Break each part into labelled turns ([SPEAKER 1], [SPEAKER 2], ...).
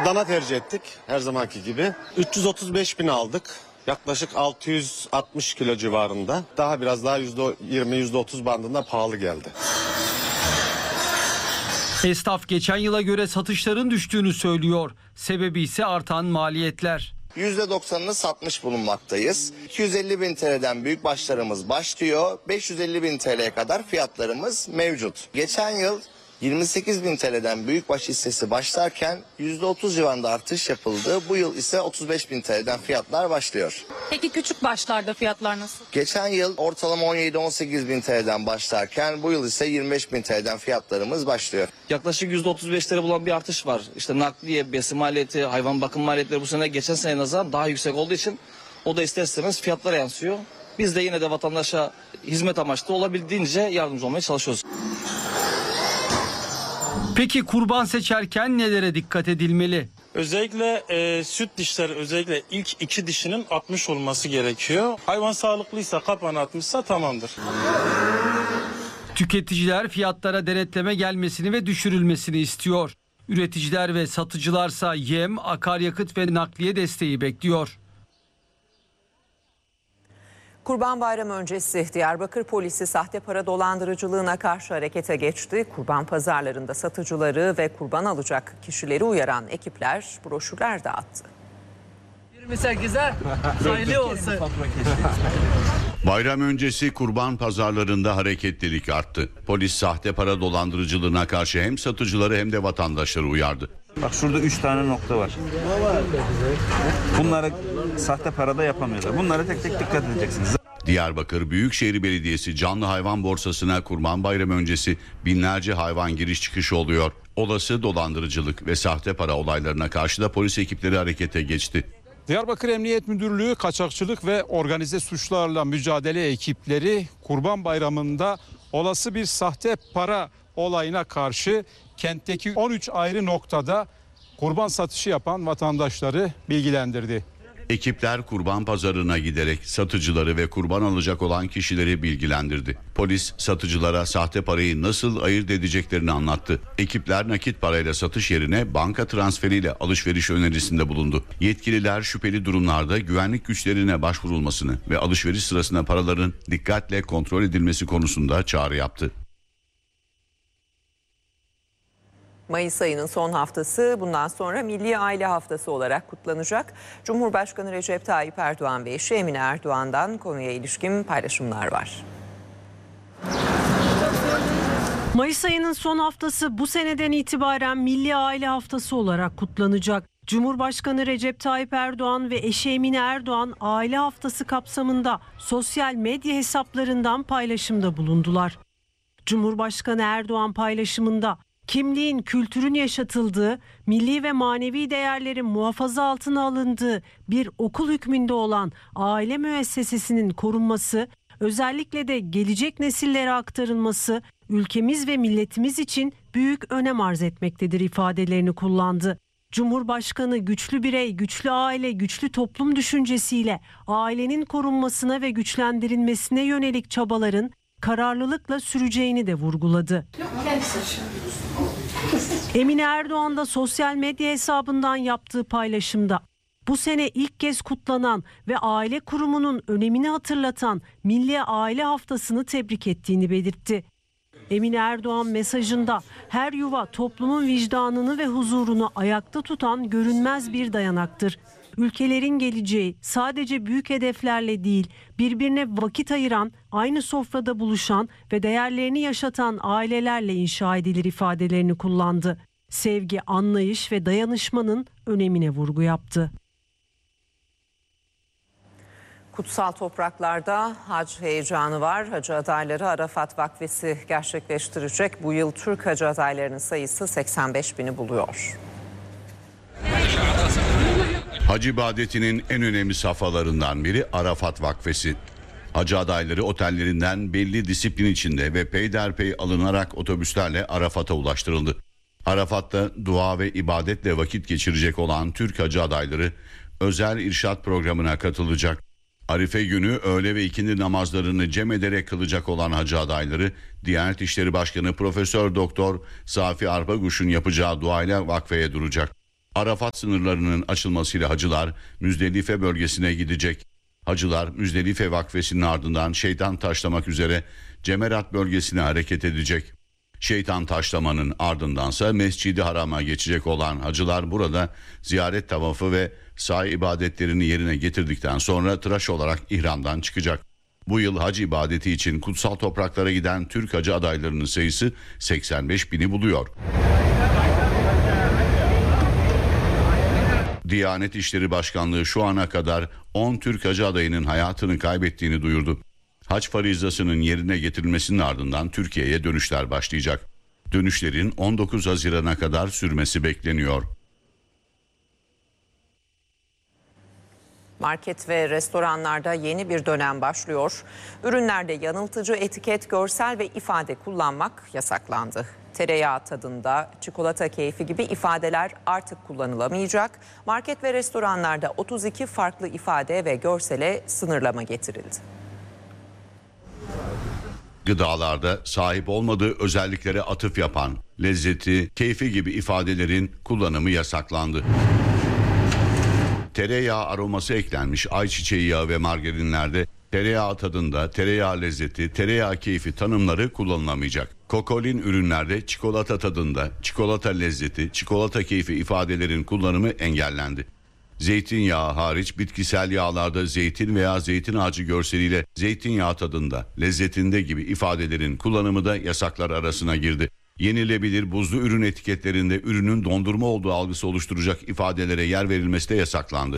[SPEAKER 1] Dana tercih ettik her zamanki gibi. 335 bin aldık. Yaklaşık 660 kilo civarında. Biraz daha %20, %30 bandında pahalı geldi.
[SPEAKER 2] Esnaf geçen yıla göre satışların düştüğünü söylüyor. Sebebi ise artan maliyetler.
[SPEAKER 3] %90'ını satmış bulunmaktayız. 250 bin TL'den büyük başlarımız başlıyor. 550 bin TL'ye kadar fiyatlarımız mevcut. Geçen yıl 28 bin TL'den büyükbaş hissesi başlarken %30 civarında artış yapıldı. Bu yıl ise 35 bin TL'den fiyatlar başlıyor.
[SPEAKER 4] Peki küçük başlarda fiyatlar nasıl?
[SPEAKER 3] Geçen yıl ortalama 17-18 bin TL'den başlarken bu yıl ise 25 bin TL'den fiyatlarımız başlıyor.
[SPEAKER 5] Yaklaşık %35'lere bulan bir artış var. İşte nakliye, besin maliyeti, hayvan bakım maliyetleri bu sene geçen sene nazaran daha yüksek olduğu için o da ister istemez fiyatlara yansıyor. Biz de yine de vatandaşa hizmet amaçlı olabildiğince yardımcı olmaya çalışıyoruz.
[SPEAKER 2] Peki kurban seçerken nelere dikkat edilmeli?
[SPEAKER 6] Özellikle süt dişleri, özellikle ilk 2 dişinin 60 olması gerekiyor. Hayvan sağlıklıysa, kapan atmışsa tamamdır.
[SPEAKER 2] Tüketiciler fiyatlara denetleme gelmesini ve düşürülmesini istiyor. Üreticiler ve satıcılarsa yem, akaryakıt ve nakliye desteği bekliyor.
[SPEAKER 7] Kurban Bayramı öncesi Diyarbakır polisi sahte para dolandırıcılığına karşı harekete geçti. Kurban pazarlarında satıcıları ve kurban alacak kişileri uyaran ekipler broşürler dağıttı.
[SPEAKER 8] 28'e sayılı olsun.
[SPEAKER 9] Bayram öncesi kurban pazarlarında hareketlilik arttı. Polis sahte para dolandırıcılığına karşı hem satıcıları hem de vatandaşları uyardı.
[SPEAKER 10] Bak şurada 3 tane nokta var. Bunları sahte parada yapamıyorlar. Bunlara tek tek dikkat edeceksiniz.
[SPEAKER 9] Diyarbakır Büyükşehir Belediyesi canlı hayvan borsasına Kurban Bayramı öncesi binlerce hayvan giriş çıkışı oluyor. Olası dolandırıcılık ve sahte para olaylarına karşı da polis ekipleri harekete geçti.
[SPEAKER 11] Diyarbakır Emniyet Müdürlüğü Kaçakçılık ve Organize Suçlarla Mücadele ekipleri Kurban Bayramı'nda olası bir sahte para olayına karşı kentteki 13 ayrı noktada kurban satışı yapan vatandaşları bilgilendirdi.
[SPEAKER 9] Ekipler kurban pazarına giderek satıcıları ve kurban alacak olan kişileri bilgilendirdi. Polis satıcılara sahte parayı nasıl ayırt edeceklerini anlattı. Ekipler nakit parayla satış yerine banka transferiyle alışveriş önerisinde bulundu. Yetkililer şüpheli durumlarda güvenlik güçlerine başvurulmasını ve alışveriş sırasında paraların dikkatle kontrol edilmesi konusunda çağrı yaptı.
[SPEAKER 7] Mayıs ayının son haftası bundan sonra Milli Aile Haftası olarak kutlanacak. Cumhurbaşkanı Recep Tayyip Erdoğan ve eşi Emine Erdoğan'dan konuya ilişkin paylaşımlar var.
[SPEAKER 12] Mayıs ayının son haftası bu seneden itibaren Milli Aile Haftası olarak kutlanacak. Cumhurbaşkanı Recep Tayyip Erdoğan ve eşi Emine Erdoğan Aile Haftası kapsamında sosyal medya hesaplarından paylaşımda bulundular. Cumhurbaşkanı Erdoğan paylaşımında kimliğin, kültürün yaşatıldığı, milli ve manevi değerlerin muhafaza altına alındığı bir okul hükmünde olan aile müessesesinin korunması, özellikle de gelecek nesillere aktarılması ülkemiz ve milletimiz için büyük önem arz etmektedir ifadelerini kullandı. Cumhurbaşkanı güçlü birey, güçlü aile, güçlü toplum düşüncesiyle ailenin korunmasına ve güçlendirilmesine yönelik çabaların kararlılıkla süreceğini de vurguladı. Emine Erdoğan da sosyal medya hesabından yaptığı paylaşımda bu sene ilk kez kutlanan ve aile kurumunun önemini hatırlatan Milli Aile Haftası'nı tebrik ettiğini belirtti. Emine Erdoğan mesajında her yuva toplumun vicdanını ve huzurunu ayakta tutan görünmez bir dayanaktır. Ülkelerin geleceği sadece büyük hedeflerle değil, birbirine vakit ayıran, aynı sofrada buluşan ve değerlerini yaşatan ailelerle inşa edilir ifadelerini kullandı. Sevgi, anlayış ve dayanışmanın önemine vurgu yaptı.
[SPEAKER 7] Kutsal topraklarda hac heyecanı var. Hacı adayları Arafat Vakfesi gerçekleştirecek. Bu yıl Türk hacı adaylarının sayısı 85 bini buluyor.
[SPEAKER 9] Hac ibadetinin en önemli safhalarından biri Arafat Vakfesi. Hacı adayları otellerinden belli disiplin içinde ve peyderpey alınarak otobüslerle Arafat'a ulaştırıldı. Arafat'ta dua ve ibadetle vakit geçirecek olan Türk hacı adayları özel irşat programına katılacak. Arife günü öğle ve ikindi namazlarını cem ederek kılacak olan hacı adayları Diyanet İşleri Başkanı Profesör Doktor Safi Arpaguş'un yapacağı duayla vakfeye duracak. Arafat sınırlarının açılmasıyla hacılar Müzdelife bölgesine gidecek. Hacılar Müzdelife vakfesinin ardından şeytan taşlamak üzere Cemerat bölgesine hareket edecek. Şeytan taşlamanın ardındansa Mescid-i Haram'a geçecek olan hacılar burada ziyaret tavafı ve sa'i ibadetlerini yerine getirdikten sonra tıraş olarak ihramdan çıkacak. Bu yıl hac ibadeti için kutsal topraklara giden Türk hacı adaylarının sayısı 85 bini buluyor. Diyanet İşleri Başkanlığı şu ana kadar 10 Türk hacı adayının hayatını kaybettiğini duyurdu. Hac farizasının yerine getirilmesinin ardından Türkiye'ye dönüşler başlayacak. Dönüşlerin 19 Haziran'a kadar sürmesi bekleniyor.
[SPEAKER 7] Market ve restoranlarda yeni bir dönem başlıyor. Ürünlerde yanıltıcı etiket, görsel ve ifade kullanmak yasaklandı. Tereyağı tadında, çikolata keyfi gibi ifadeler artık kullanılamayacak. Market ve restoranlarda 32 farklı ifade ve görsele sınırlama getirildi.
[SPEAKER 9] Gıdalarda sahip olmadığı özelliklere atıf yapan, lezzeti, keyfi gibi ifadelerin kullanımı yasaklandı. Tereyağı aroması eklenmiş ayçiçeği yağı ve margarinlerde tereyağı tadında, tereyağı lezzeti, tereyağı keyfi tanımları kullanılamayacak. Kokolin ürünlerde çikolata tadında, çikolata lezzeti, çikolata keyfi ifadelerin kullanımı engellendi. Zeytinyağı hariç bitkisel yağlarda zeytin veya zeytin ağacı görseliyle zeytinyağı tadında, lezzetinde gibi ifadelerin kullanımı da yasaklar arasına girdi. Yenilebilir buzlu ürün etiketlerinde ürünün dondurma olduğu algısı oluşturacak ifadelere yer verilmesi de yasaklandı.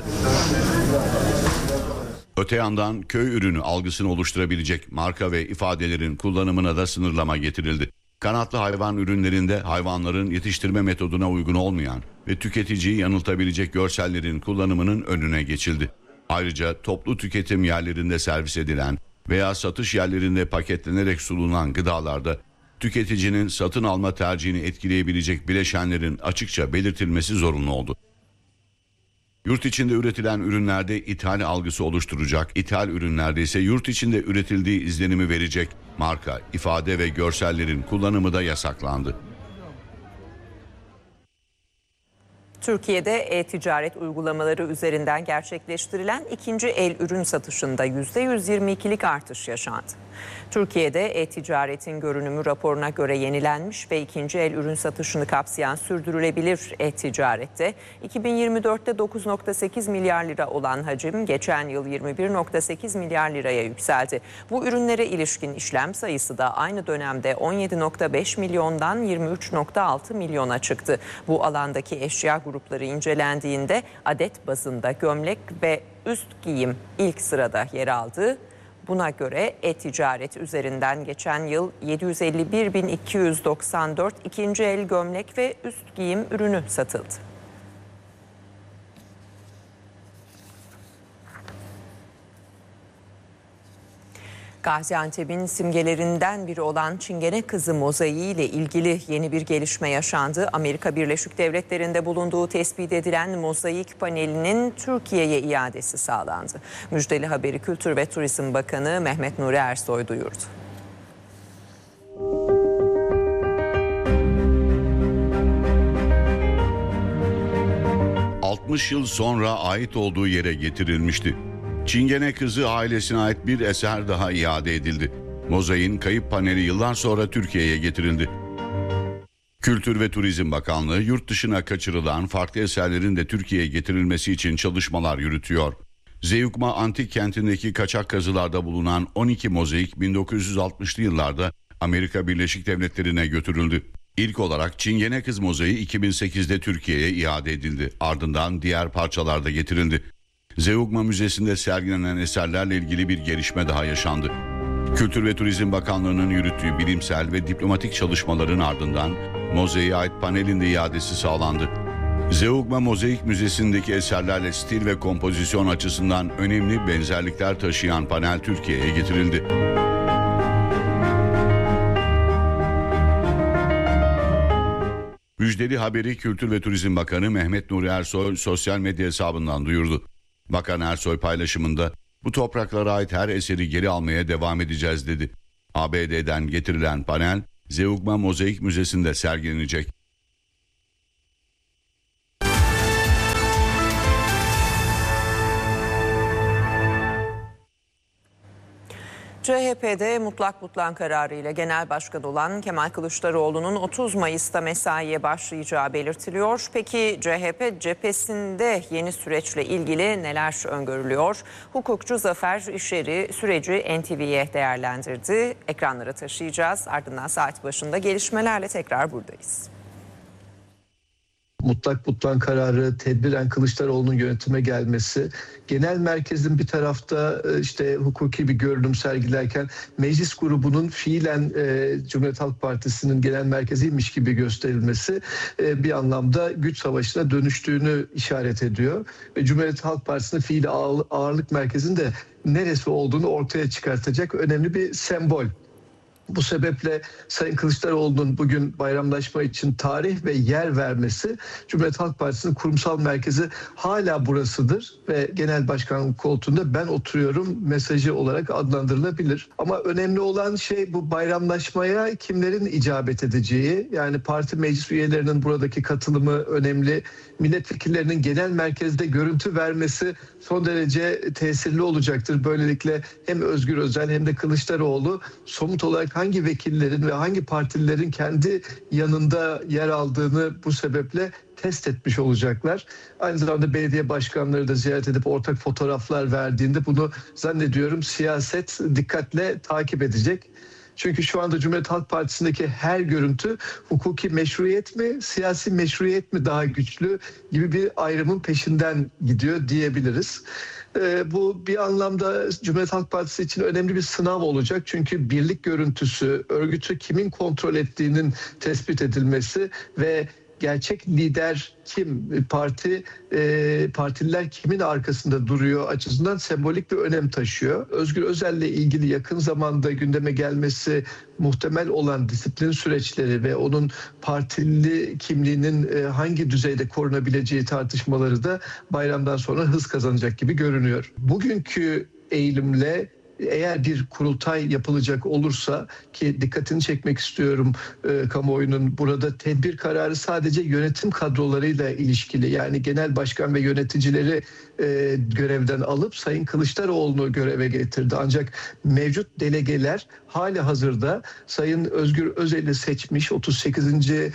[SPEAKER 9] Öte yandan köy ürünü algısını oluşturabilecek marka ve ifadelerin kullanımına da sınırlama getirildi. Kanatlı hayvan ürünlerinde hayvanların yetiştirme metoduna uygun olmayan ve tüketiciyi yanıltabilecek görsellerin kullanımının önüne geçildi. Ayrıca toplu tüketim yerlerinde servis edilen veya satış yerlerinde paketlenerek sunulan gıdalarda tüketicinin satın alma tercihini etkileyebilecek bileşenlerin açıkça belirtilmesi zorunlu oldu. Yurt içinde üretilen ürünlerde ithal algısı oluşturacak, ithal ürünlerde ise yurt içinde üretildiği izlenimi verecek marka, ifade ve görsellerin kullanımı da yasaklandı.
[SPEAKER 7] Türkiye'de e-ticaret uygulamaları üzerinden gerçekleştirilen ikinci el ürün satışında %122'lik artış yaşandı. Türkiye'de e-ticaretin görünümü raporuna göre yenilenmiş ve ikinci el ürün satışını kapsayan sürdürülebilir e-ticarette 2024'te 9,8 milyar lira olan hacim geçen yıl 21,8 milyar liraya yükseldi. Bu ürünlere ilişkin işlem sayısı da aynı dönemde 17,5 milyondan 23,6 milyona çıktı. Bu alandaki eşya grupları incelendiğinde adet bazında gömlek ve üst giyim ilk sırada yer aldı. Buna göre e-ticaret üzerinden geçen yıl 751.294 ikinci el gömlek ve üst giyim ürünü satıldı. Gaziantep'in simgelerinden biri olan Çingene Kızı mozaiği ile ilgili yeni bir gelişme yaşandı. Amerika Birleşik Devletleri'nde bulunduğu tespit edilen mozaik panelinin Türkiye'ye iadesi sağlandı. Müjdeli haberi Kültür ve Turizm Bakanı Mehmet Nuri Ersoy duyurdu.
[SPEAKER 9] ...60 yıl sonra ait olduğu yere getirilmişti. Çingene Kızı ailesine ait bir eser daha iade edildi. Mozaiğin kayıp paneli yıllar sonra Türkiye'ye getirildi. Kültür ve Turizm Bakanlığı yurt dışına kaçırılan farklı eserlerin de Türkiye'ye getirilmesi için çalışmalar yürütüyor. Zeugma Antik Kenti'ndeki kaçak kazılarda bulunan 12 mozaik 1960'lı yıllarda Amerika Birleşik Devletleri'ne götürüldü. İlk olarak Çingene Kız mozaiği 2008'de Türkiye'ye iade edildi. Ardından diğer parçalar da getirildi. Zeugma Müzesi'nde sergilenen eserlerle ilgili bir gelişme daha yaşandı. Kültür ve Turizm Bakanlığı'nın yürüttüğü bilimsel ve diplomatik çalışmaların ardından mozaiğe ait panelin de iadesi sağlandı. Zeugma Mozaik Müzesi'ndeki eserlerle stil ve kompozisyon açısından önemli benzerlikler taşıyan panel Türkiye'ye getirildi. Müjdeli haberi Kültür ve Turizm Bakanı Mehmet Nuri Ersoy sosyal medya hesabından duyurdu. Bakan Ersoy paylaşımında bu topraklara ait her eseri geri almaya devam edeceğiz dedi. ABD'den getirilen panel Zeugma Mozaik Müzesi'nde sergilenecek.
[SPEAKER 7] CHP'de mutlak butlan kararıyla genel başkan olan Kemal Kılıçdaroğlu'nun 30 Mayıs'ta mesaiye başlayacağı belirtiliyor. Peki CHP cephesinde yeni süreçle ilgili neler öngörülüyor? Hukukçu Zafer İşeri süreci NTV'ye değerlendirdi. Ekranlara taşıyacağız. Ardından saat başında gelişmelerle tekrar buradayız.
[SPEAKER 13] Mutlak butlan kararı, tedbiren Kılıçdaroğlu'nun yönetime gelmesi, genel merkezin bir tarafta işte hukuki bir görünüm sergilerken meclis grubunun fiilen Cumhuriyet Halk Partisi'nin genel merkeziymiş gibi gösterilmesi bir anlamda güç savaşına dönüştüğünü işaret ediyor. Ve Cumhuriyet Halk Partisi'nin fiili ağırlık merkezinde neresi olduğunu ortaya çıkartacak önemli bir sembol. Bu sebeple Sayın Kılıçdaroğlu'nun bugün bayramlaşma için tarih ve yer vermesi, Cumhuriyet Halk Partisi'nin kurumsal merkezi hala burasıdır ve genel başkanlık koltuğunda ben oturuyorum mesajı olarak adlandırılabilir. Ama önemli olan şey bu bayramlaşmaya kimlerin icabet edeceği, yani parti meclis üyelerinin buradaki katılımı önemli. Milletvekillerinin genel merkezde görüntü vermesi son derece tesirli olacaktır. Böylelikle hem Özgür Özel hem de Kılıçdaroğlu somut olarak hangi vekillerin ve hangi partililerin kendi yanında yer aldığını bu sebeple test etmiş olacaklar. Aynı zamanda belediye başkanları da ziyaret edip ortak fotoğraflar verdiğinde bunu zannediyorum siyaset dikkatle takip edecek. Çünkü şu anda Cumhuriyet Halk Partisi'ndeki her görüntü hukuki meşruiyet mi, siyasi meşruiyet mi daha güçlü gibi bir ayrımın peşinden gidiyor diyebiliriz. Bu bir anlamda Cumhuriyet Halk Partisi için önemli bir sınav olacak. Çünkü birlik görüntüsü, örgütü kimin kontrol ettiğinin tespit edilmesi ve gerçek lider kim, partililer kimin arkasında duruyor açısından sembolik bir önem taşıyor. Özgür Özel'le ilgili yakın zamanda gündeme gelmesi muhtemel olan disiplin süreçleri ve onun partili kimliğinin hangi düzeyde korunabileceği tartışmaları da bayramdan sonra hız kazanacak gibi görünüyor. Bugünkü eğilimle eğer bir kurultay yapılacak olursa, ki dikkatini çekmek istiyorum kamuoyunun, burada tedbir kararı sadece yönetim kadrolarıyla ilişkili, yani genel başkan ve yöneticileri görevden alıp Sayın Kılıçdaroğlu'nu göreve getirdi. Ancak mevcut delegeler hali hazırda Sayın Özgür Özel'i seçmiş 38.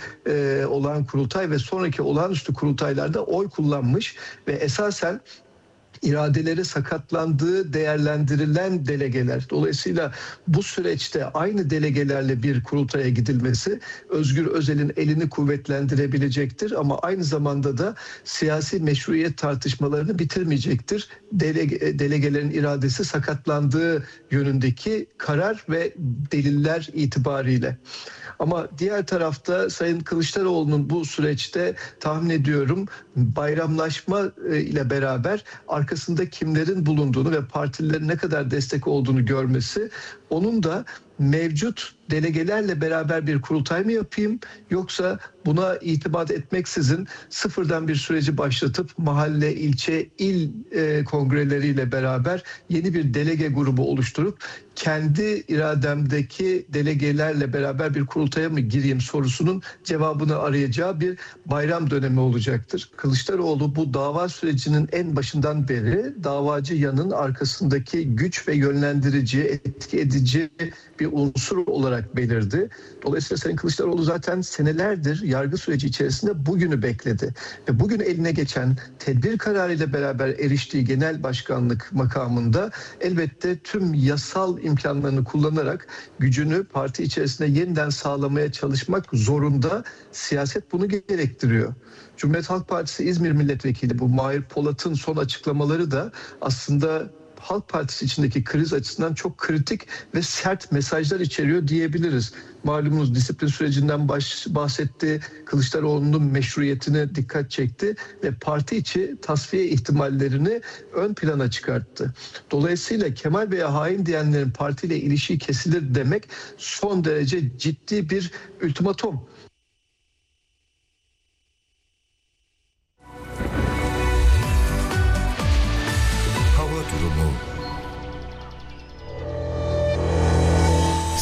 [SPEAKER 13] olan kurultay ve sonraki olağanüstü kurultaylarda oy kullanmış ve esasen iradeleri sakatlandığı değerlendirilen delegeler. Dolayısıyla bu süreçte aynı delegelerle bir kurultaya gidilmesi Özgür Özel'in elini kuvvetlendirebilecektir ama aynı zamanda da siyasi meşruiyet tartışmalarını bitirmeyecektir. Delegelerin iradesi sakatlandığı yönündeki karar ve deliller itibariyle. Ama diğer tarafta Sayın Kılıçdaroğlu'nun bu süreçte tahmin ediyorum bayramlaşma ile beraber arkasında kimlerin bulunduğunu ve partilerin ne kadar destek olduğunu görmesi, onun da mevcut delegelerle beraber bir kurultay mı yapayım yoksa buna itimat etmeksizin sıfırdan bir süreci başlatıp mahalle, ilçe, il kongreleriyle beraber yeni bir delege grubu oluşturup kendi irademdeki delegelerle beraber bir kurultaya mı gireyim sorusunun cevabını arayacağı bir bayram dönemi olacaktır. Kılıçdaroğlu bu dava sürecinin en başından beri davacı yanın arkasındaki güç ve yönlendirici, etki edici bir unsur olarak belirdi. Dolayısıyla Sayın Kılıçdaroğlu zaten senelerdir yargı süreci içerisinde bugünü bekledi. Ve bugün eline geçen tedbir kararıyla beraber eriştiği genel başkanlık makamında elbette tüm yasal imkanlarını kullanarak gücünü parti içerisinde yeniden sağlamaya çalışmak zorunda. Siyaset bunu gerektiriyor. Cumhuriyet Halk Partisi İzmir Milletvekili bu Mahir Polat'ın son açıklamaları da aslında Halk Partisi içindeki kriz açısından çok kritik ve sert mesajlar içeriyor diyebiliriz. Malumunuz disiplin sürecinden bahsetti, Kılıçdaroğlu'nun meşruiyetine dikkat çekti ve parti içi tasfiye ihtimallerini ön plana çıkarttı. Dolayısıyla Kemal Bey'e hain diyenlerin partiyle ilişiği kesilir demek son derece ciddi bir ultimatum.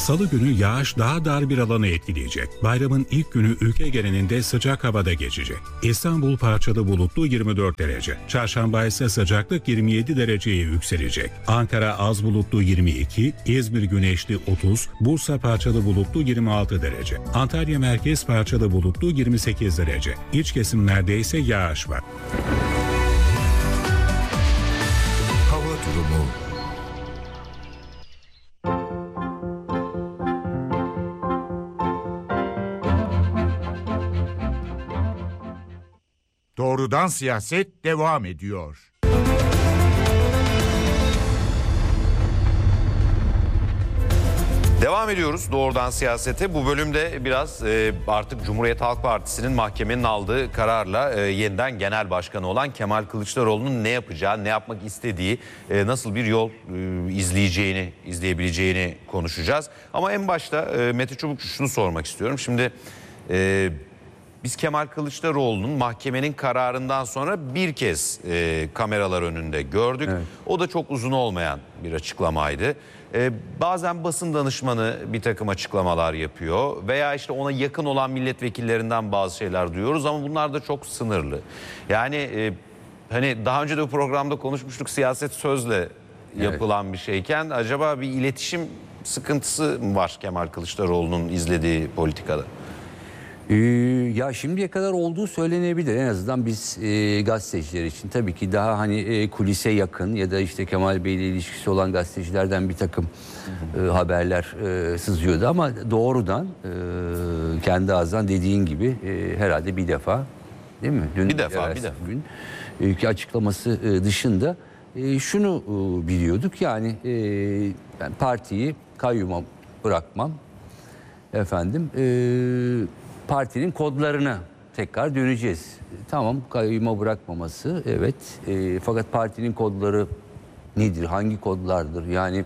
[SPEAKER 14] Salı günü yağış daha dar bir alanı etkileyecek. Bayramın ilk günü ülke genelinde sıcak havada geçecek. İstanbul parçalı bulutlu 24 derece. Çarşamba ise sıcaklık 27 dereceye yükselecek. Ankara az bulutlu 22, İzmir güneşli 30, Bursa parçalı bulutlu 26 derece. Antalya merkez parçalı bulutlu 28 derece. İç kesimlerde ise yağış var.
[SPEAKER 15] Hava durumu. Doğrudan siyaset devam ediyor.
[SPEAKER 16] Devam ediyoruz doğrudan siyasete. Bu bölümde biraz artık Cumhuriyet Halk Partisi'nin mahkemenin aldığı kararla yeniden genel başkanı olan Kemal Kılıçdaroğlu'nun ne yapacağı, ne yapmak istediği, nasıl bir yol izleyebileceğini konuşacağız. Ama en başta Mete Çubukçu şunu sormak istiyorum. Şimdi biz Kemal Kılıçdaroğlu'nun mahkemenin kararından sonra bir kez kameralar önünde gördük. Evet. O da çok uzun olmayan bir açıklamaydı. Bazen basın danışmanı bir takım açıklamalar yapıyor veya işte ona yakın olan milletvekillerinden bazı şeyler duyuyoruz ama bunlar da çok sınırlı. Yani hani daha önce de bu programda konuşmuştuk, siyaset sözle yapılan bir şeyken acaba bir iletişim sıkıntısı mı var Kemal Kılıçdaroğlu'nun izlediği politikada?
[SPEAKER 17] Ya şimdiye kadar olduğu söylenebilir. En azından biz gazeteciler için tabii ki daha hani kulise yakın ya da işte Kemal Bey ile ilişkisi olan gazetecilerden bir takım haberler sızıyordu ama doğrudan kendi ağzından dediğin gibi herhalde bir defa, değil mi? Dün, bir defa. Gün açıklaması dışında şunu biliyorduk, yani ben partiyi kayyuma bırakmam efendim. Partinin kodlarına tekrar döneceğiz. Tamam, kayyuma bırakmaması, evet. Fakat partinin kodları nedir? Hangi kodlardır? Yani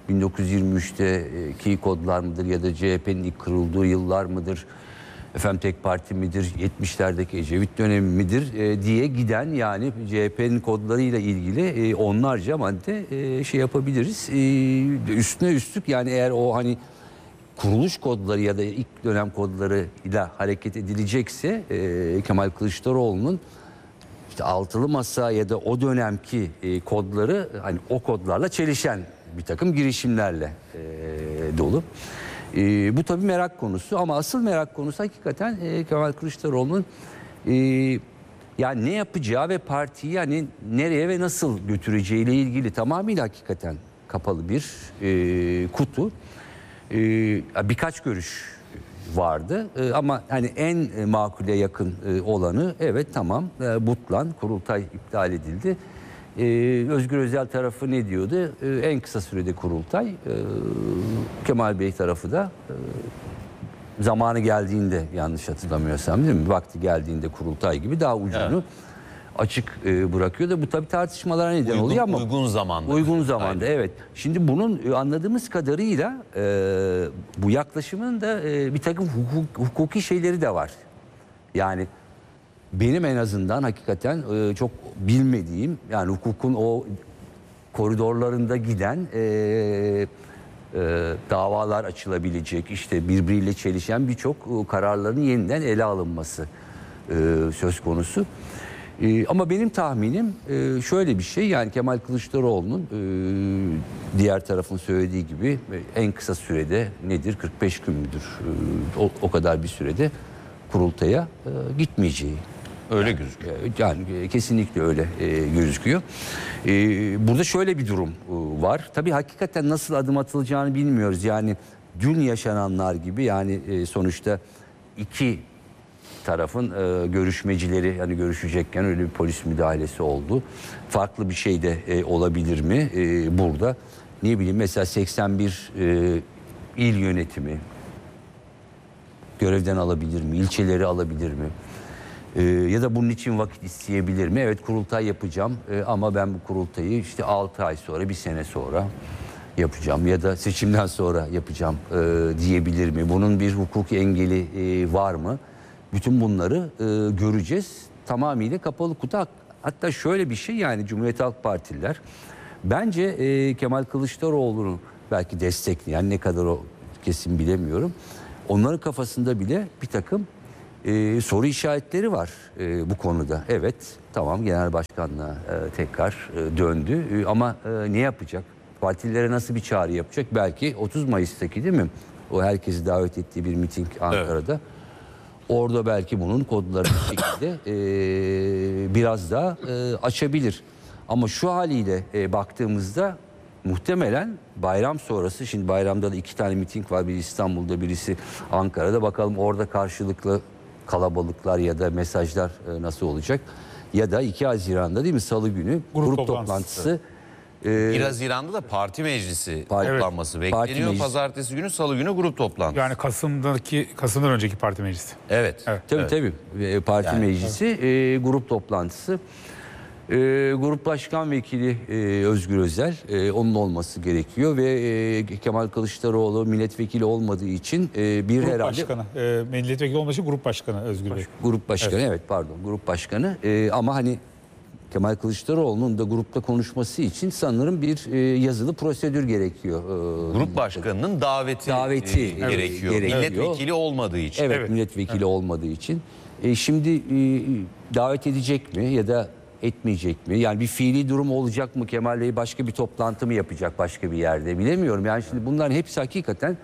[SPEAKER 17] 1923'teki kodlar mıdır ya da CHP'nin ilk kurulduğu yıllar mıdır? Efendim tek parti midir? 70'lerdeki Ecevit dönemi midir? Diye giden, yani CHP'nin kodlarıyla ilgili onlarca madde şey yapabiliriz. Üstüne üstlük, yani eğer o hani kuruluş kodları ya da ilk dönem kodlarıyla hareket edilecekse Kemal Kılıçdaroğlu'nun işte altılı masa ya da o dönemki kodları hani o kodlarla çelişen bir takım girişimlerle dolu. Bu tabii merak konusu ama asıl merak konusu hakikaten Kemal Kılıçdaroğlu'nun yani ne yapacağı ve partiyi yani nereye ve nasıl götüreceğiyle ilgili tamamıyla hakikaten kapalı bir kutu. Birkaç görüş vardı ama hani en makule yakın olanı, evet tamam, butlan kurultay iptal edildi. Özgür Özel tarafı ne diyordu? En kısa sürede kurultay. Kemal Bey tarafı da zamanı geldiğinde, yanlış hatırlamıyorsam değil mi? Vakti geldiğinde kurultay gibi daha ucunu açık bırakıyor da bu tabii tartışmalara neden oluyor ama
[SPEAKER 16] uygun zamanda.
[SPEAKER 17] Uygun zamanda, evet. Şimdi bunun anladığımız kadarıyla bu yaklaşımın da bir takım hukuki şeyleri de var. Yani benim en azından hakikaten çok bilmediğim, yani hukukun o koridorlarında giden davalar açılabilecek, işte birbiriyle çelişen birçok kararların yeniden ele alınması söz konusu. Ama benim tahminim şöyle bir şey, yani Kemal Kılıçdaroğlu'nun diğer tarafın söylediği gibi en kısa sürede nedir, 45 gün müdür, o kadar bir sürede kurultaya gitmeyeceği.
[SPEAKER 16] Öyle gözüküyor.
[SPEAKER 17] Yani kesinlikle öyle gözüküyor. Burada şöyle bir durum var. Tabii hakikaten nasıl adım atılacağını bilmiyoruz. Yani dün yaşananlar gibi, yani sonuçta iki tarafın görüşmecileri yani görüşecekken öyle bir polis müdahalesi oldu. Farklı bir şey de olabilir mi burada? Ne bileyim, mesela 81 il yönetimi görevden alabilir mi? İlçeleri alabilir mi? Ya da bunun için vakit isteyebilir mi? Evet, kurultay yapacağım ama ben bu kurultayı işte 6 ay sonra, bir sene sonra yapacağım ya da seçimden sonra yapacağım diyebilir mi? Bunun bir hukuki engeli var mı? Bütün bunları göreceğiz. Tamamıyla kapalı kutu. Hatta şöyle bir şey, yani Cumhuriyet Halk Partililer bence Kemal Kılıçdaroğlu'nu belki destekleyen, ne kadar o kesin bilemiyorum. Onların kafasında bile bir takım soru işaretleri var bu konuda. Evet, tamam, genel başkanlığa tekrar döndü ama ne yapacak? Partililere nasıl bir çağrı yapacak? Belki 30 Mayıs'taki değil mi? O herkesi davet ettiği bir miting Ankara'da. Evet. Orada belki bunun kodlarını bir şekilde biraz daha açabilir. Ama şu haliyle baktığımızda muhtemelen bayram sonrası, şimdi bayramda da 2 tane miting var. Biri İstanbul'da, birisi Ankara'da. Bakalım orada karşılıklı kalabalıklar ya da mesajlar nasıl olacak? Ya da 2 Haziran'da değil mi, Salı günü grup toplantısı.
[SPEAKER 16] 1 Haziran'da da parti meclisi toplanması bekleniyor. Pazartesi günü, Salı günü grup toplantısı.
[SPEAKER 18] Yani Kasım'dan önceki parti meclisi.
[SPEAKER 16] Evet.
[SPEAKER 17] Tabii. Parti meclisi, grup toplantısı. Grup Başkan Vekili Özgür Özel, onun olması gerekiyor ve Kemal Kılıçdaroğlu milletvekili olmadığı için
[SPEAKER 18] grup herhalde... Başkanı, milletvekili olması için Grup Başkanı Özgür Bey.
[SPEAKER 17] Grup Başkanı, Grup Başkanı ama hani Kemal Kılıçdaroğlu'nun da grupta konuşması için sanırım bir yazılı prosedür gerekiyor.
[SPEAKER 16] Grup Başkanı'nın daveti gerekiyor. Milletvekili olmadığı için.
[SPEAKER 17] Evet, milletvekili olmadığı için. Şimdi davet edecek mi ya da etmeyecek mi? Yani bir fiili durum olacak mı? Kemal Bey başka bir toplantı mı yapacak başka bir yerde? Bilemiyorum. Yani şimdi bunların hepsi hakikaten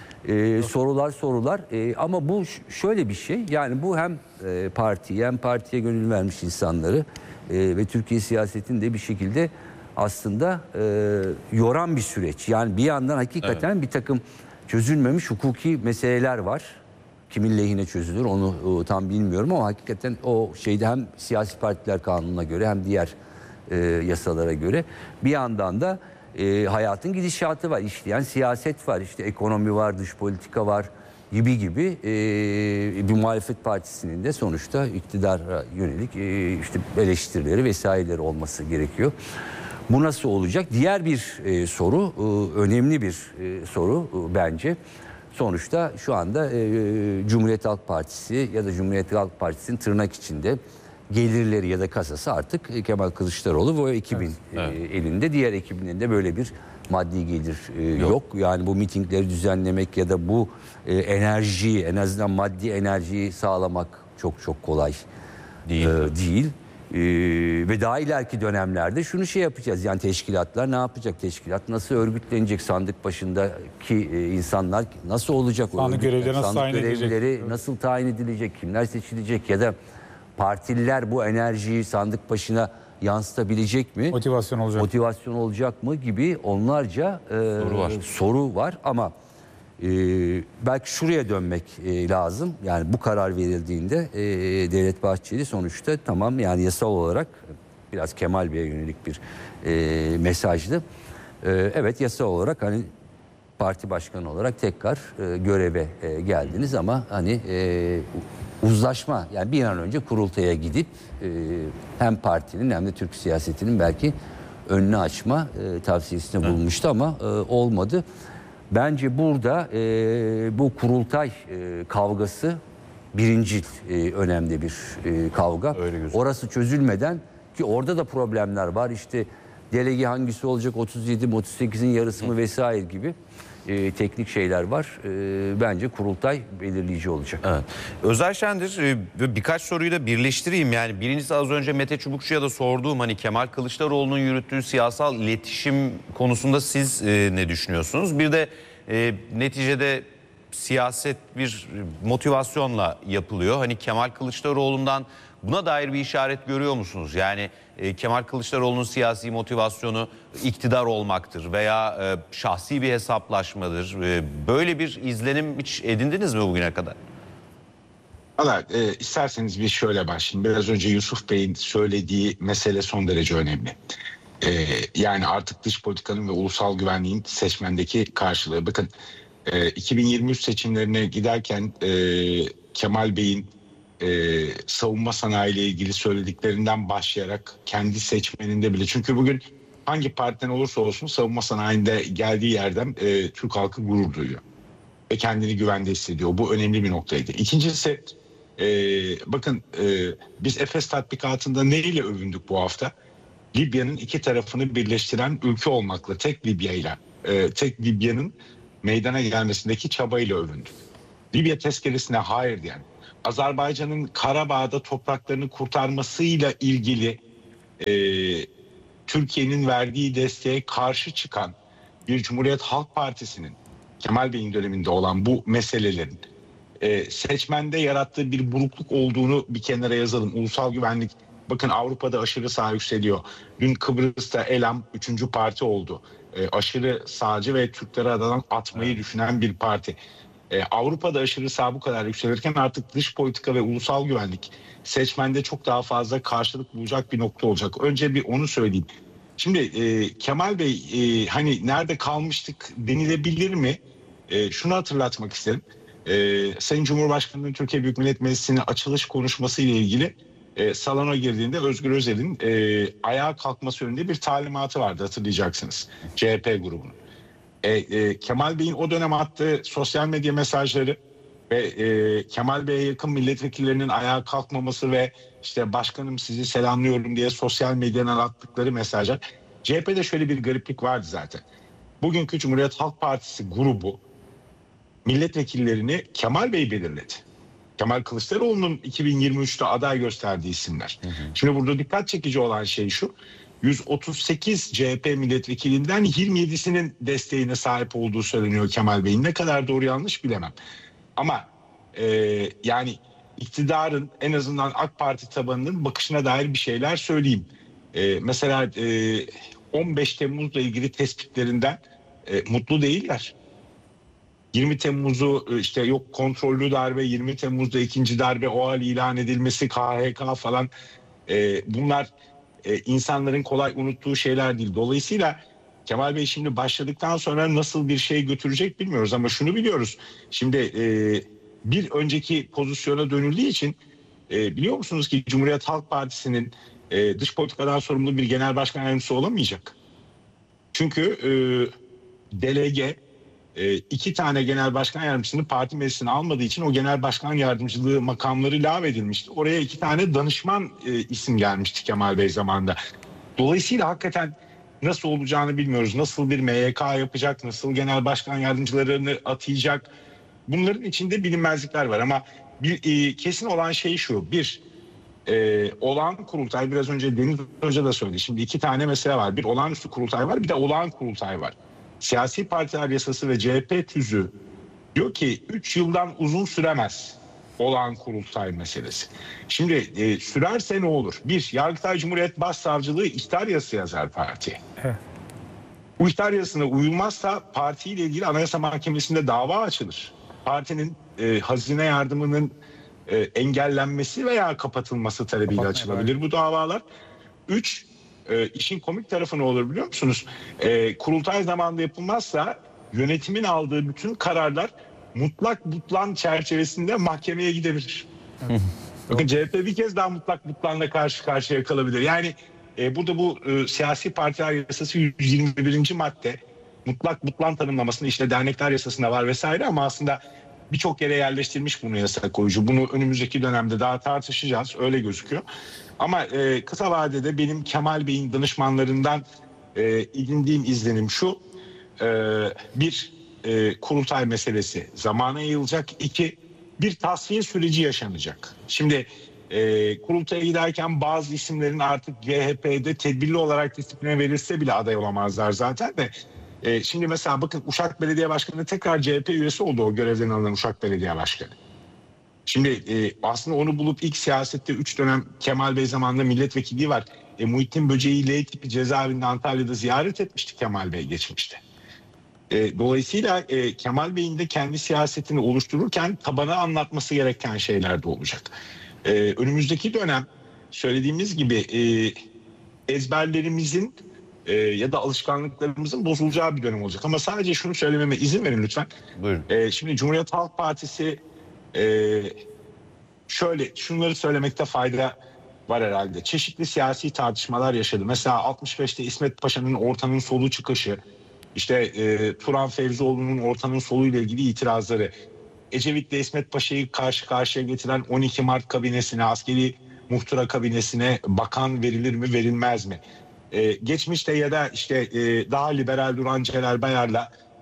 [SPEAKER 17] sorular. Ama bu şöyle bir şey. Yani bu hem partiye hem partiye gönül vermiş insanları ve Türkiye siyasetini de bir şekilde aslında yoran bir süreç. Yani bir yandan hakikaten bir takım çözülmemiş hukuki meseleler var. Kimin lehine çözülür onu tam bilmiyorum ama hakikaten o şeyde hem siyasi partiler kanununa göre hem diğer yasalara göre bir yandan da hayatın gidişatı var. İşleyen siyaset var, işte ekonomi var, dış politika var gibi bir muhalefet partisinin de sonuçta iktidara yönelik işte eleştirileri vesaireleri olması gerekiyor. Bu nasıl olacak? Diğer bir soru, önemli bir soru bence. Sonuçta şu anda Cumhuriyet Halk Partisi ya da Cumhuriyet Halk Partisi'nin tırnak içinde gelirleri ya da kasası artık Kemal Kılıçdaroğlu ve o ekibin elinde. Diğer ekibin elinde böyle bir maddi gelir yok. Yani bu mitingleri düzenlemek ya da bu enerjiyi, en azından maddi enerjiyi sağlamak çok kolay değil. Ve daha ileriki dönemlerde şunu yapacağız. Yani teşkilatlar ne yapacak? Teşkilat nasıl örgütlenecek? Sandık başındaki insanlar nasıl olacak?
[SPEAKER 18] Sandık görevlileri nasıl tayin
[SPEAKER 17] edilecek? Nasıl tayin edilecek? Kimler seçilecek? Ya da partililer bu enerjiyi sandık başına yansıtabilecek mi? Motivasyon olacak mı gibi onlarca soru var ama belki şuraya dönmek lazım. Yani bu karar verildiğinde Devlet Bahçeli sonuçta tamam, yani yasal olarak biraz Kemal Bey'e yönelik bir mesajdı. Evet, yasal olarak hani parti başkanı olarak tekrar göreve geldiniz ama hani uzlaşma, yani bir an önce kurultaya gidip hem partinin hem de Türk siyasetinin belki önünü açma tavsiyesinde bulunmuştu ama olmadı. Bence burada bu kurultay kavgası birincil önemli bir kavga. Orası çözülmeden, ki orada da problemler var. İşte delege hangisi olacak, 37 mi 38'in yarısı mı vesaire gibi teknik şeyler var. Bence kurultay belirleyici olacak.
[SPEAKER 16] Evet. Özer Şendir, birkaç soruyu da birleştireyim. Yani birincisi, az önce Mete Çubukçu'ya da sorduğum, hani Kemal Kılıçdaroğlu'nun yürüttüğü siyasal iletişim konusunda siz ne düşünüyorsunuz? Bir de neticede siyaset bir motivasyonla yapılıyor. Hani Kemal Kılıçdaroğlu'ndan buna dair bir işaret görüyor musunuz? Yani Kemal Kılıçdaroğlu'nun siyasi motivasyonu iktidar olmaktır veya şahsi bir hesaplaşmadır. Böyle bir izlenim hiç edindiniz mi bugüne kadar?
[SPEAKER 19] Valla isterseniz bir şöyle başlayayım. Biraz önce Yusuf Bey'in söylediği mesele son derece önemli. Yani artık dış politikanın ve ulusal güvenliğin seçmendeki karşılığı. Bakın 2023 seçimlerine giderken Kemal Bey'in savunma sanayi ile ilgili söylediklerinden başlayarak kendi seçmeninde bile, çünkü bugün hangi partiden olursa olsun savunma sanayinde geldiği yerden Türk halkı gurur duyuyor ve kendini güvende hissediyor. Bu önemli bir noktaydı. İkincisi, bakın biz Efes tatbikatında neyle övündük bu hafta? Libya'nın iki tarafını birleştiren ülke olmakla, tek Libya'nın meydana gelmesindeki çabayla övündü. Libya tezkeresine hayır diyen, Azerbaycan'ın Karabağ'da topraklarını kurtarmasıyla ilgili Türkiye'nin verdiği desteğe karşı çıkan bir Cumhuriyet Halk Partisi'nin Kemal Bey'in döneminde olan bu meselelerin seçmende yarattığı bir burukluk olduğunu bir kenara yazalım. Ulusal güvenlik, bakın Avrupa'da aşırı sağ yükseliyor. Dün Kıbrıs'ta ELAM 3. parti oldu. Aşırı sağcı ve Türkleri adadan atmayı düşünen bir parti. Avrupa'da aşırı sağ bu kadar yükselirken artık dış politika ve ulusal güvenlik seçmende çok daha fazla karşılık bulacak bir nokta olacak. Önce bir onu söyleyeyim. Şimdi Kemal Bey hani nerede kalmıştık denilebilir mi? Şunu hatırlatmak isterim. Sayın Cumhurbaşkanı'nın Türkiye Büyük Millet Meclisi'nin açılış konuşması ile ilgili salona girdiğinde Özgür Özel'in ayağa kalkması yönünde bir talimatı vardı, hatırlayacaksınız. CHP grubunun. Kemal Bey'in o dönem attığı sosyal medya mesajları ve Kemal Bey'e yakın milletvekillerinin ayağa kalkmaması ve işte başkanım sizi selamlıyorum diye sosyal medyadan attıkları mesajlar. CHP'de şöyle bir gariplik vardı zaten. Bugünkü Cumhuriyet Halk Partisi grubu milletvekillerini Kemal Bey belirledi. Kemal Kılıçdaroğlu'nun 2023'te aday gösterdiği isimler. Şimdi burada dikkat çekici olan şey şu. 138 CHP milletvekilinden 27'sinin desteğine sahip olduğu söyleniyor Kemal Bey'in. Ne kadar doğru yanlış bilemem. Ama yani iktidarın, en azından AK Parti tabanının bakışına dair bir şeyler söyleyeyim. Mesela 15 Temmuz'la ilgili tespitlerinden mutlu değiller. 20 Temmuz'u işte yok kontrollü darbe, 20 Temmuz'da ikinci darbe o hal ilan edilmesi, KHK falan bunlar insanların kolay unuttuğu şeyler değil. Dolayısıyla Kemal Bey şimdi başladıktan sonra nasıl bir şey götürecek bilmiyoruz ama şunu biliyoruz. Şimdi bir önceki pozisyona dönüldüğü için biliyor musunuz ki Cumhuriyet Halk Partisi'nin dış politikadan sorumlu bir genel başkan yardımcısı olamayacak. Çünkü delege 2 tane genel başkan yardımcısını parti meclisine almadığı için o genel başkan yardımcılığı makamları lağvedilmişti. Oraya 2 tane danışman isim gelmişti Kemal Bey zamanında. Dolayısıyla hakikaten nasıl olacağını bilmiyoruz. Nasıl bir MYK yapacak, nasıl genel başkan yardımcılarını atayacak. Bunların içinde bilinmezlikler var ama kesin olan şey şu. Olağan kurultay, biraz önce Deniz Hoca da söyledi. Şimdi 2 tane mesele var. Bir olağanüstü kurultay var, bir de olağan kurultay var. Siyasi partiler yasası ve CHP tüzüğü diyor ki 3 yıldan uzun süremez olağan kurultay meselesi. Şimdi sürerse ne olur? Bir, Yargıtay Cumhuriyet Başsavcılığı ihtar yazısı yazar partiye. Bu ihtar yazısına uyulmazsa partiyle ilgili Anayasa Mahkemesi'nde dava açılır. Partinin hazine yardımının engellenmesi veya kapatılması talebiyle açılabilir bu davalar. 3, işin komik tarafı ne olur biliyor musunuz? Kurultay zamanında yapılmazsa yönetimin aldığı bütün kararlar mutlak butlan çerçevesinde mahkemeye gidebilir. Bakın CHP bir kez daha mutlak butlanla karşı karşıya kalabilir. Yani burada bu siyasi partiler yasası 121. madde mutlak butlan tanımlamasında işte dernekler yasasında var vesaire ama aslında birçok yere yerleştirilmiş bunu yasa koyucu. Bunu önümüzdeki dönemde daha tartışacağız. Öyle gözüküyor. Ama kısa vadede benim Kemal Bey'in danışmanlarından edindiğim izlenim şu. Bir, kurultay meselesi zamana yayılacak. 2, bir tasfiye süreci yaşanacak. Şimdi kurultaya giderken bazı isimlerin artık CHP'de tedbirli olarak disipline verilse bile aday olamazlar zaten de. Şimdi mesela bakın Uşak Belediye Başkanı tekrar CHP üyesi oldu, o görevden alınan Uşak Belediye Başkanı. Şimdi aslında onu bulup ilk siyasette 3 dönem Kemal Bey zamanında milletvekilliği var. Muhittin Böceği L tipi cezaevinde Antalya'da ziyaret etmişti Kemal Bey geçmişte. Dolayısıyla Kemal Bey'in de kendi siyasetini oluştururken tabana anlatması gereken şeyler de olacak. Önümüzdeki dönem söylediğimiz gibi ezberlerimizin ya da alışkanlıklarımızın bozulacağı bir dönem olacak. Ama sadece şunu söylememe izin verin lütfen.
[SPEAKER 16] Buyurun.
[SPEAKER 19] Şimdi Cumhuriyet Halk Partisi şunları söylemekte fayda var herhalde. Çeşitli siyasi tartışmalar yaşadı. Mesela 65'te İsmet Paşa'nın ortanın solu çıkışı, işte Turan Fevzioğlu'nun ortanın solu ile ilgili itirazları, Ecevit'le İsmet Paşa'yı karşı karşıya getiren 12 Mart kabinesine, askeri muhtıra kabinesine bakan verilir mi verilmez mi? Geçmişte ya da işte daha liberal duran Celal Bayar'la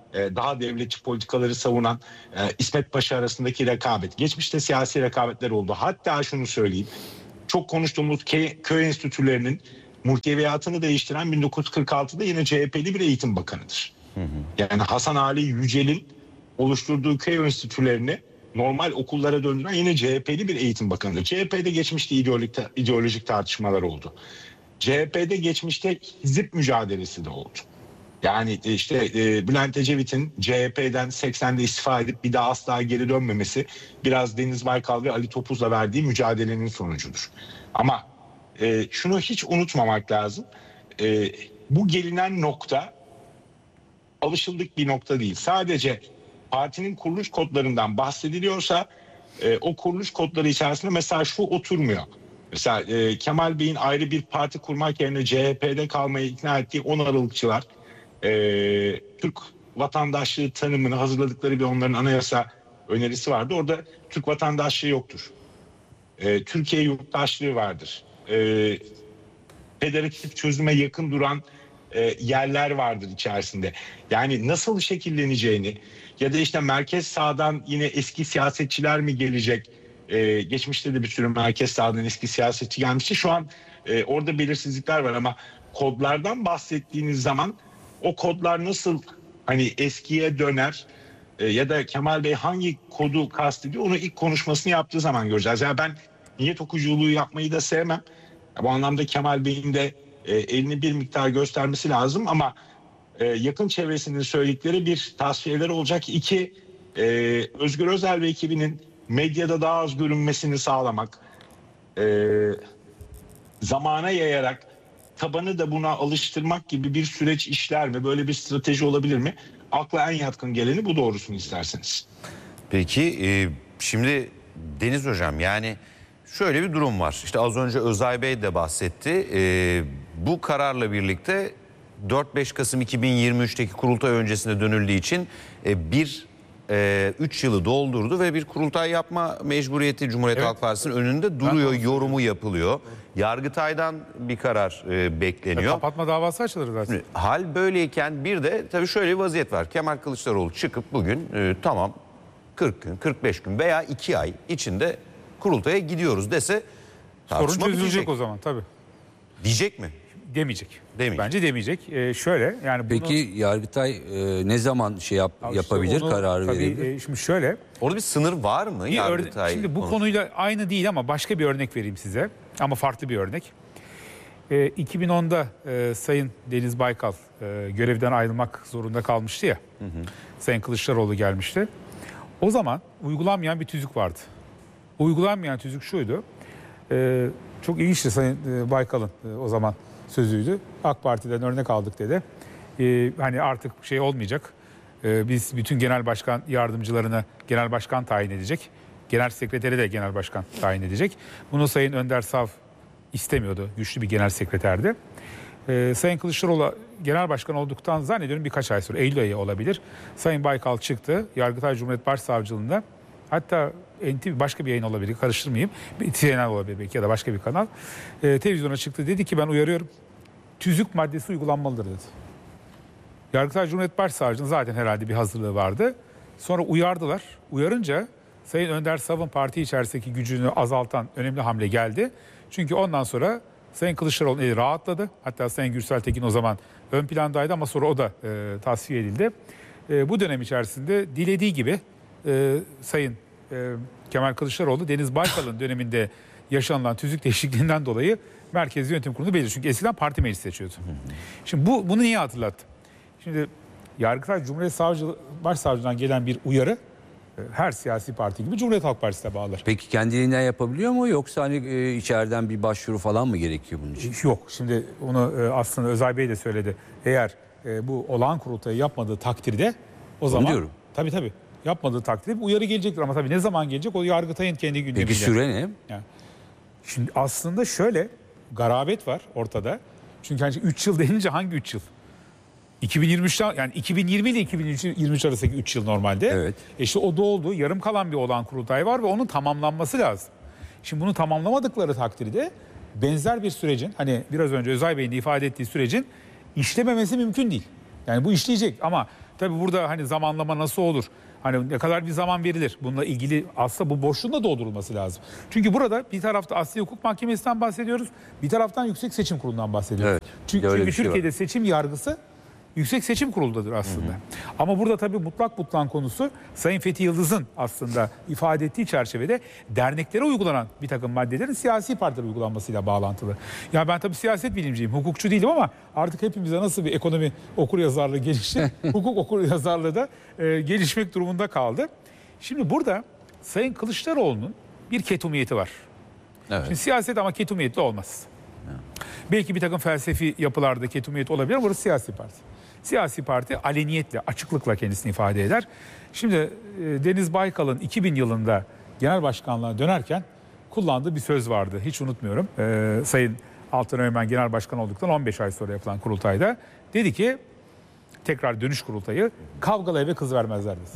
[SPEAKER 19] daha devletçi politikaları savunan İsmet Paşa arasındaki rekabet. Geçmişte siyasi rekabetler oldu. Hatta şunu söyleyeyim. Çok konuştuğumuz köy enstitülerinin muhteviyatını değiştiren 1946'da yine CHP'li bir eğitim bakanıdır. Yani Hasan Ali Yücel'in oluşturduğu köy enstitülerini normal okullara döndüren yine CHP'li bir eğitim bakanıdır. CHP'de geçmişte ideolojik tartışmalar oldu. CHP'de geçmişte hizip mücadelesi de oldu. Yani işte Bülent Ecevit'in CHP'den 80'de istifa edip bir daha asla geri dönmemesi biraz Deniz Baykal ve Ali Topuz'la verdiği mücadelenin sonucudur. Ama şunu hiç unutmamak lazım. Bu gelinen nokta alışıldık bir nokta değil. Sadece partinin kuruluş kodlarından bahsediliyorsa o kuruluş kodları içerisinde mesela şu oturmuyor. Mesela Kemal Bey'in ayrı bir parti kurmak yerine CHP'de kalmaya ikna ettiği 10 Aralıkçılar Türk vatandaşlığı tanımını hazırladıkları bir onların anayasa önerisi vardı. Orada Türk vatandaşlığı yoktur. Türkiye yurttaşlığı vardır. Federatif çözüme yakın duran yerler vardır içerisinde. Yani nasıl şekilleneceğini ya da işte merkez sağdan yine eski siyasetçiler mi gelecek? Geçmişte de bir sürü merkez sağdan eski siyasetçi gelmişti. Şu an orada belirsizlikler var ama kodlardan bahsettiğiniz zaman o kodlar nasıl hani eskiye döner ya da Kemal Bey hangi kodu kastediyor onu ilk konuşmasını yaptığı zaman göreceğiz. Yani ben niyet okuyuculuğu yapmayı da sevmem. Bu anlamda Kemal Bey'in de elini bir miktar göstermesi lazım ama yakın çevresinin söyledikleri bir tasfiyeleri olacak. 2, Özgür Özel ve ekibinin medyada daha az görünmesini sağlamak, zamana yayarak tabanı da buna alıştırmak gibi bir süreç işler mi? Böyle bir strateji olabilir mi? Akla en yatkın geleni bu doğrusunu isterseniz.
[SPEAKER 16] Peki şimdi Deniz Hocam yani şöyle bir durum var. İşte az önce Özay Bey de bahsetti. Bu kararla birlikte 4-5 Kasım 2023'teki kurultay öncesine dönüldüğü için 3 yılı doldurdu ve bir kurultay yapma mecburiyeti Cumhuriyet Halk Partisi'nin önünde duruyor, yorumu yapılıyor. Yargıtay'dan bir karar bekleniyor.
[SPEAKER 18] Kapatma davası açılır zaten.
[SPEAKER 16] Hal böyleyken bir de tabii şöyle bir vaziyet var. Kemal Kılıçdaroğlu çıkıp bugün tamam 40 gün, 45 gün veya 2 ay içinde kurultaya gidiyoruz dese
[SPEAKER 18] sorun çözülecek o zaman tabii.
[SPEAKER 16] Diyecek mi?
[SPEAKER 18] Demeyecek. Bence demeyecek. Şöyle yani bunu...
[SPEAKER 17] Peki Yargıtay ne zaman yapabilir, kararı verebilir?
[SPEAKER 18] Şimdi şöyle.
[SPEAKER 16] Orada bir sınır var mı Yargıtay?
[SPEAKER 18] Şimdi bu konuyla aynı değil ama başka bir örnek vereyim size. Ama farklı bir örnek. 2010'da Sayın Deniz Baykal görevden ayrılmak zorunda kalmıştı ya. Sayın Kılıçdaroğlu gelmişti. O zaman uygulanmayan bir tüzük vardı. Uygulanmayan tüzük şuydu. Çok ilginçti Sayın Baykal'ın o zaman sözüydü. AK Parti'den örnek aldık dedi. Hani artık şey olmayacak. Biz bütün genel başkan yardımcılarına genel başkan tayin edecek. Genel sekreteri de genel başkan tayin edecek. Bunu Sayın Önder Sav istemiyordu. Güçlü bir genel sekreterdi. Sayın Kılıçdaroğlu genel başkan olduktan zannediyorum birkaç ay sonra Eylül ayı olabilir. Sayın Baykal çıktı. Yargıtay Cumhuriyet Başsavcılığında hatta başka bir yayın olabilir, karıştırmayayım. CNN olabilir belki ya da başka bir kanal. Televizyona çıktı, dedi ki ben uyarıyorum. Tüzük maddesi uygulanmalıdır dedi. Yargıtay Cumhuriyet Başsavcılığı'nın zaten herhalde bir hazırlığı vardı. Sonra uyardılar. Uyarınca Sayın Önder Sav'ın parti içerisindeki gücünü azaltan önemli hamle geldi. Çünkü ondan sonra Sayın Kılıçdaroğlu'nun eli rahatladı. Hatta Sayın Gürsel Tekin o zaman ön plandaydı ama sonra o da tasfiye edildi. Bu dönem içerisinde dilediği gibi Sayın Kemal Kılıçdaroğlu Deniz Baykal'ın döneminde yaşanılan tüzük değişikliğinden dolayı Merkezi Yönetim Kurulu'nu belirliyor. Çünkü eskiden parti meclisi seçiyordu. Şimdi bunu niye hatırlattım? Şimdi Yargıtay Cumhuriyet Başsavcılığından gelen bir uyarı her siyasi parti gibi Cumhuriyet Halk Partisi'ne bağlar.
[SPEAKER 17] Peki kendiliğinden yapabiliyor mu yoksa hani içeriden bir başvuru falan mı gerekiyor bunun için?
[SPEAKER 18] Yok. Şimdi onu aslında Özay Bey de söyledi. Eğer bu olağan kurultayı yapmadığı takdirde o zaman
[SPEAKER 17] diyorum.
[SPEAKER 18] Tabii yapmadığı takdirde bir uyarı gelecektir ama tabii ne zaman gelecek o Yargıtay'ın kendi gündeminde.
[SPEAKER 17] Peki süre ne?
[SPEAKER 18] Yani, şimdi aslında şöyle garabet var ortada. Çünkü hani 3 yıl denince hangi 3 yıl? 2023'ten yani 2020 ile 2023 arasındaki 3 yıl normalde.
[SPEAKER 17] Evet.
[SPEAKER 18] İşte o doldu. Yarım kalan bir olağan kurultay var ve onun tamamlanması lazım. Şimdi bunu tamamlamadıkları takdirde benzer bir sürecin hani biraz önce Özay Bey'in ifade ettiği sürecin işlememesi mümkün değil. Yani bu işleyecek ama tabii burada hani zamanlama nasıl olur? Hani ne kadar bir zaman verilir? Bununla ilgili aslında bu boşluğun da doldurulması lazım. Çünkü burada bir tarafta Asliye Hukuk Mahkemesi'nden bahsediyoruz. Bir taraftan Yüksek Seçim Kurulu'ndan bahsediyoruz.
[SPEAKER 17] Evet,
[SPEAKER 18] Çünkü Türkiye'de seçim yargısı Yüksek Seçim Kurulu'dadır aslında. Ama burada tabii mutlak butlan konusu Sayın Fethi Yıldız'ın aslında ifade ettiği çerçevede derneklere uygulanan bir takım maddelerin siyasi partilere uygulanmasıyla bağlantılı. Yani ben tabii siyaset bilimciyim, hukukçu değilim ama artık hepimize nasıl bir ekonomi okuryazarlığı gelişti, hukuk okuryazarlığı da gelişmek durumunda kaldı. Şimdi burada Sayın Kılıçdaroğlu'nun bir ketumiyeti var.
[SPEAKER 17] Evet.
[SPEAKER 18] Şimdi siyaset ama ketumiyetli olmaz. Belki bir takım felsefi yapılarda ketumiyet olabilir ama burası siyasi parti. Siyasi parti aleniyetle, açıklıkla kendisini ifade eder. Şimdi Deniz Baykal'ın 2000 yılında genel başkanlığa dönerken kullandığı bir söz vardı. Hiç unutmuyorum. Sayın Altan Öğmen genel başkan olduktan 15 ay sonra yapılan kurultayda dedi ki, tekrar dönüş kurultayı, kavgalı eve kız vermezler dedi.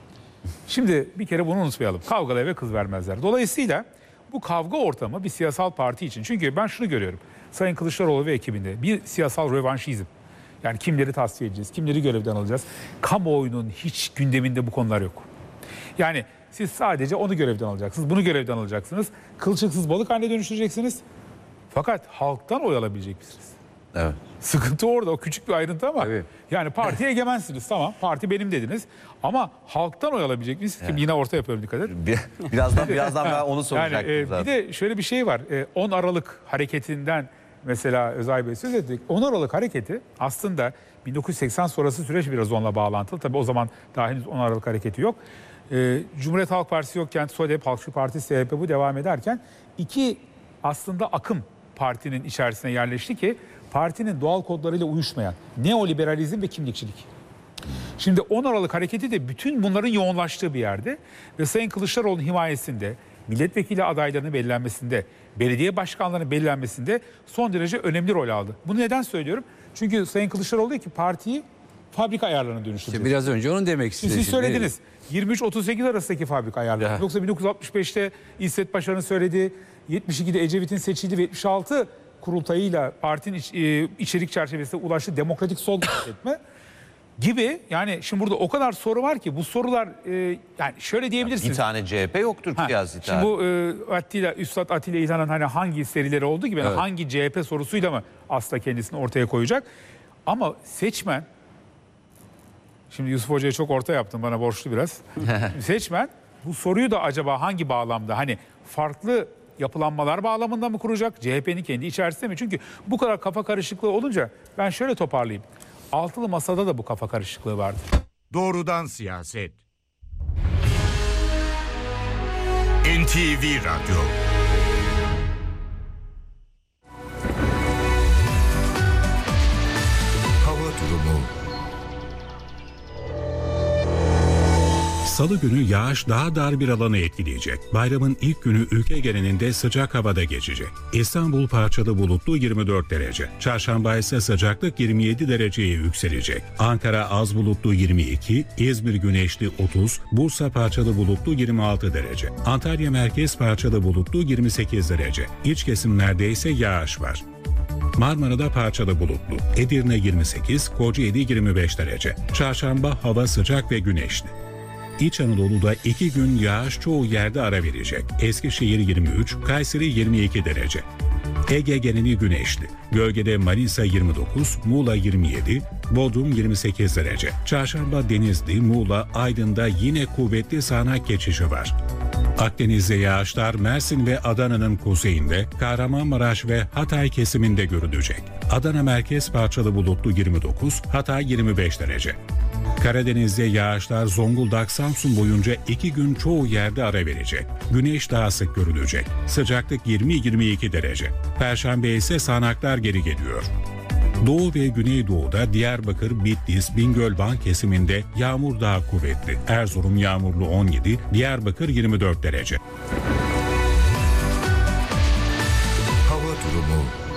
[SPEAKER 18] Şimdi bir kere bunu unutmayalım. Kavgalı eve kız vermezler. Dolayısıyla bu kavga ortamı bir siyasal parti için. Çünkü ben şunu görüyorum. Sayın Kılıçdaroğlu ve ekibinde bir siyasal rövanşizm. Yani kimleri tasfiye edeceğiz, kimleri görevden alacağız. Kamuoyunun hiç gündeminde bu konular yok. Yani siz sadece onu görevden alacaksınız, bunu görevden alacaksınız. Kılçıksız balık haline dönüştüreceksiniz. Fakat halktan oy alabilecek misiniz?
[SPEAKER 17] Evet.
[SPEAKER 18] Sıkıntı orada, o küçük bir ayrıntı ama yani partiye egemensiniz, tamam, parti benim dediniz ama halktan oy alabilecek misiniz? Evet. Yine orta yapıyorum, dikkat et.
[SPEAKER 17] Birazdan ben onu soracaktım
[SPEAKER 18] yani,
[SPEAKER 17] zaten.
[SPEAKER 18] Bir de şöyle bir şey var, 10 Aralık hareketinden mesela Özay Bey söz ettik. 10 Aralık hareketi aslında 1980 sonrası süreç biraz onunla bağlantılı. Tabii o zaman daha henüz 10 Aralık hareketi yok. Cumhuriyet Halk Partisi yokken SODEP, Halkçı Partisi, CHP bu devam ederken iki aslında akım partinin içerisine yerleşti ki partinin doğal kodlarıyla uyuşmayan neoliberalizm ve kimlikçilik. Şimdi 10 Aralık hareketi de bütün bunların yoğunlaştığı bir yerde ve Sayın Kılıçdaroğlu'nun himayesinde, milletvekili adaylarının belirlenmesinde, belediye başkanlarının belirlenmesinde son derece önemli rol aldı. Bunu neden söylüyorum? Çünkü Sayın Kılıçdaroğlu diyor ki partiyi fabrika ayarlarına dönüştürüyor.
[SPEAKER 17] İşte biraz önce onu demek istedim.
[SPEAKER 18] Siz söylediniz. 23-38 arasındaki fabrika ayarları. Ya. Yoksa 1965'te İsmet Paşa'nın söylediği, 72'de Ecevit'in seçildiği ve 76 kurultayıyla partinin içerik çerçevesinde ulaştığı demokratik sol etme gibi. Yani şimdi burada o kadar soru var ki bu sorular yani şöyle diyebilirsiniz.
[SPEAKER 16] Bir tane CHP yoktur siyasi
[SPEAKER 18] tarih. Şimdi bu Üstad Atilla İlhan'ın hani hangi serileri olduğu gibi evet. Hangi CHP sorusuyla mı aslında kendisini ortaya koyacak? Ama seçmen, şimdi Yusuf Hoca'ya çok orta yaptım, bana borçlu biraz. Seçmen bu soruyu da acaba hangi bağlamda, hani farklı yapılanmalar bağlamında mı kuracak? CHP'nin kendi içerisinde mi? Çünkü bu kadar kafa karışıklığı olunca ben şöyle toparlayayım. Altılı Masa'da da bu kafa karışıklığı vardı.
[SPEAKER 15] Doğrudan siyaset. NTV Radyo. Hava durumu.
[SPEAKER 14] Salı günü yağış daha dar bir alanı etkileyecek. Bayramın ilk günü ülke genelinde sıcak havada geçecek. İstanbul parçalı bulutlu 24 derece. Çarşamba ise sıcaklık 27 dereceye yükselecek. Ankara az bulutlu 22, İzmir güneşli 30, Bursa parçalı bulutlu 26 derece. Antalya merkez parçalı bulutlu 28 derece. İç kesimlerde ise yağış var. Marmara'da parçalı bulutlu. Edirne 28, Kocaeli 25 derece. Çarşamba hava sıcak ve güneşli. İç Anadolu'da 2 gün yağış çoğu yerde ara verecek. Eskişehir 23, Kayseri 22 derece. Ege geneli güneşli. Bölgede Manisa 29, Muğla 27, Bodrum 28 derece. Çarşamba Denizli, Muğla, Aydın'da yine kuvvetli sağanak geçişi var. Akdeniz'de yağışlar Mersin ve Adana'nın kuzeyinde, Kahramanmaraş ve Hatay kesiminde görülecek. Adana merkez parçalı bulutlu 29, Hatay 25 derece. Karadeniz'de yağışlar Zonguldak, Samsun boyunca 2 gün çoğu yerde ara verecek. Güneş daha sık görülecek. Sıcaklık 20-22 derece. Perşembe ise sağanaklar geri geliyor. Doğu ve Güneydoğu'da Diyarbakır, Bitlis, Bingöl, Van kesiminde yağmur daha kuvvetli. Erzurum yağmurlu 17, Diyarbakır 24 derece.
[SPEAKER 15] Hava durumu.